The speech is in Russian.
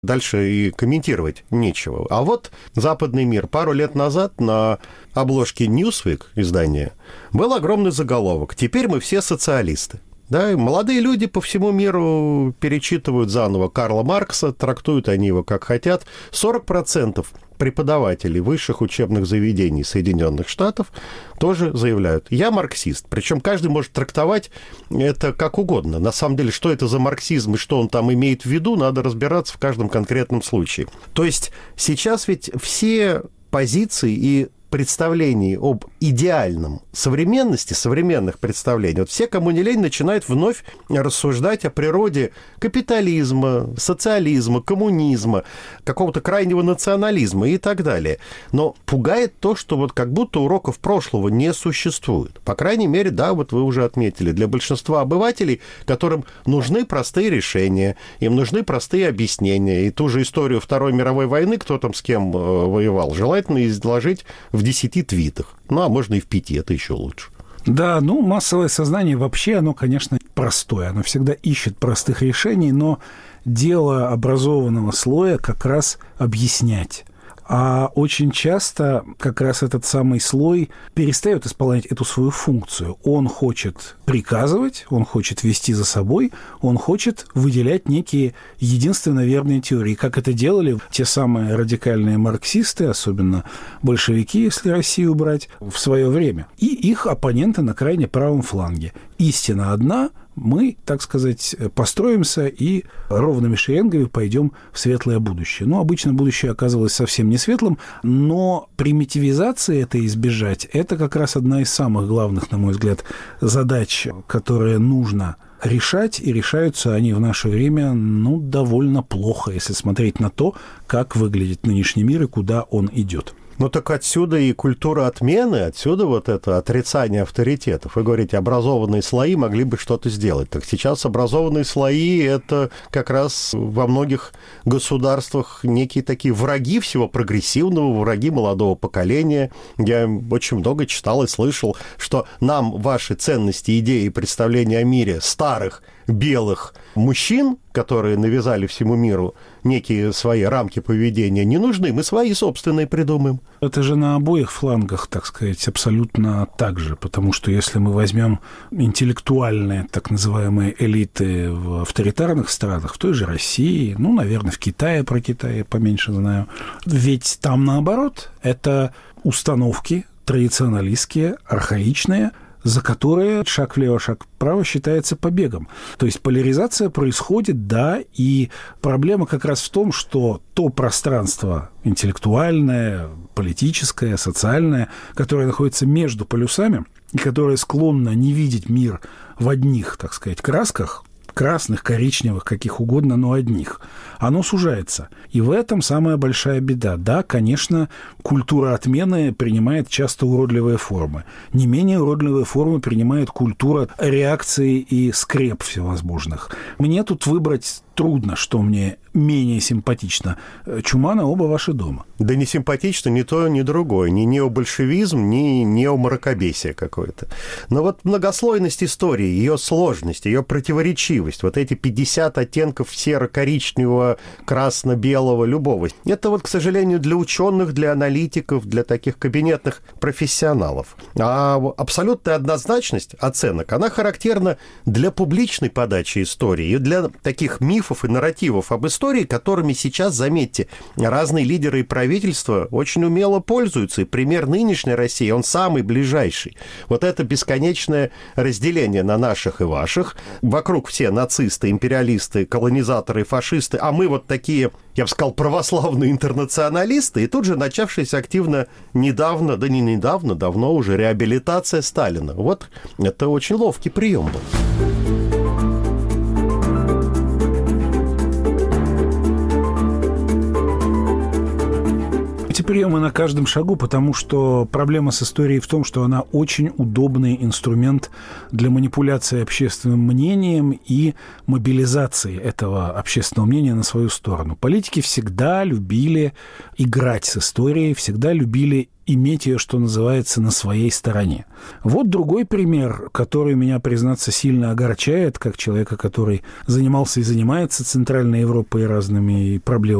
Дальше и комментировать нечего. А вот западный мир. Пару лет назад на обложке Newsweek издания был огромный заголовок: «Теперь мы все социалисты». Да, и молодые люди по всему миру перечитывают заново Карла Маркса, трактуют они его как хотят. 40% преподавателей высших учебных заведений Соединенных Штатов тоже заявляют: я марксист. Причем каждый может трактовать это как угодно. На самом деле, что это за марксизм и что он там имеет в виду, надо разбираться в каждом конкретном случае. То есть сейчас ведь все позиции и представлений об идеальном современности, современных представлений, вот все, кому не лень, начинают вновь рассуждать о природе капитализма, социализма, коммунизма, какого-то крайнего национализма и так далее. Но пугает то, что вот как будто уроков прошлого не существует. По крайней мере, да, вот вы уже отметили, для большинства обывателей, которым нужны простые решения, им нужны простые объяснения. И ту же историю Второй мировой войны, кто там с кем воевал, желательно изложить в 10 твитах. Ну, а можно и в 5, это еще лучше. Да, массовое сознание вообще, оно, конечно, простое. Оно всегда ищет простых решений, но дело образованного слоя как раз объяснять. А очень часто как раз этот самый слой перестает исполнять эту свою функцию. Он хочет приказывать, он хочет вести за собой, он хочет выделять некие единственно верные теории, как это делали те самые радикальные марксисты, особенно большевики, если Россию брать, в свое время, и их оппоненты на крайне правом фланге. Истина одна, мы, так сказать, построимся и ровными шеренгами пойдем в светлое будущее. Обычно будущее оказывалось совсем не светлым, но примитивизации это избежать, это как раз одна из самых главных, на мой взгляд, задач, которые нужно решать, и решаются они в наше время, довольно плохо, если смотреть на то, как выглядит нынешний мир и куда он идет. Так отсюда и культура отмены, отсюда вот это отрицание авторитетов. Вы говорите, образованные слои могли бы что-то сделать. Так сейчас образованные слои – это как раз во многих государствах некие такие враги всего прогрессивного, враги молодого поколения. Я очень много читал и слышал, что нам ваши ценности, идеи и представления о мире старых белых мужчин, которые навязали всему миру некие свои рамки поведения, не нужны. Мы свои собственные придумаем. Это же на обоих флангах, так сказать, абсолютно так же, потому что если мы возьмем интеллектуальные, так называемые, элиты в авторитарных странах, в той же России, наверное, в Китае, про Китай я поменьше знаю, ведь там наоборот, это установки традиционалистские, архаичные, за которые шаг влево, шаг вправо считается побегом. То есть поляризация происходит, да, и проблема как раз в том, что то пространство интеллектуальное, политическое, социальное, которое находится между полюсами и которое склонно не видеть мир в одних, так сказать, красках, красных, коричневых, каких угодно, но одних, оно сужается. И в этом самая большая беда. Да, конечно, культура отмены принимает часто уродливые формы. Не менее уродливые формы принимает культура реакции и скреп всевозможных. Мне тут выбрать трудно, что мне менее симпатично. Чумана, оба ваши дома. Да не симпатично ни то, ни другое. Ни необольшевизм, ни неомракобесие какое-то. Но вот многослойность истории, ее сложность, ее противоречивость, вот эти 50 оттенков серо-коричневого, красно-белого, любого, это вот, к сожалению, для ученых, для аналитиков, для таких кабинетных профессионалов. А абсолютная однозначность оценок, она характерна для публичной подачи истории и для таких мифов и нарративов об истории, которыми сейчас, заметьте, разные лидеры и правительства очень умело пользуются. И пример нынешней России, он самый ближайший. Вот это бесконечное разделение на наших и ваших. Вокруг все нацисты, империалисты, колонизаторы, фашисты, а мы вот такие, я бы сказал, православные интернационалисты. И тут же начавшаяся активно недавно, да не недавно, давно уже реабилитация Сталина. Вот это очень ловкий прием был. Эти приемы на каждом шагу, потому что проблема с историей в том, что она очень удобный инструмент для манипуляции общественным мнением и мобилизации этого общественного мнения на свою сторону. Политики всегда любили играть с историей, всегда любили иметь ее, что называется, на своей стороне. Вот другой пример, который меня, признаться, сильно огорчает, как человека, который занимался и занимается Центральной Европой и разными проблемами